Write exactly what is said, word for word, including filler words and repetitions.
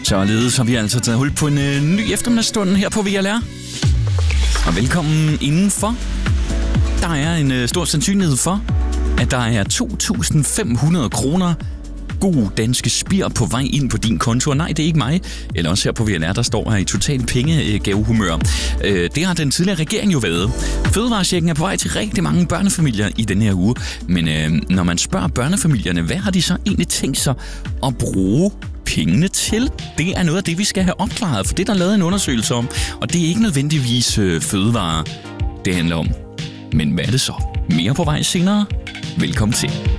Således har vi altså taget hul på en øh, ny eftermiddagsstund her på V L R. Og velkommen indenfor. Der er en øh, stor sandsynlighed for, at der er to tusind fem hundrede kroner gode danske spir på vej ind på din konto. Og nej, det er ikke mig, eller også her på V L R, der står her i total pengegavehumør. Øh, det har den tidligere regering jo været. Fødevarechecken er på vej til rigtig mange børnefamilier i den her uge. Men øh, når man spørger børnefamilierne, hvad har de så egentlig tænkt sig at bruge pengene til? Det er noget af det, vi skal have opklaret, for det er der lavet en undersøgelse om. Og det er ikke nødvendigvis øh, fødevarer, det handler om. Men hvad er det så? Mere på vej senere. Velkommen til.